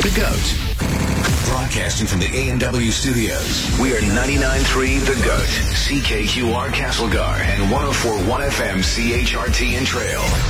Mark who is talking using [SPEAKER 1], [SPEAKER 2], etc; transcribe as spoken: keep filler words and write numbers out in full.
[SPEAKER 1] The GOAT. Broadcasting from the A and W studios, we are ninety-nine point three The GOAT, C K Q R Castlegar, and one oh four point one F M C H R T in Trail.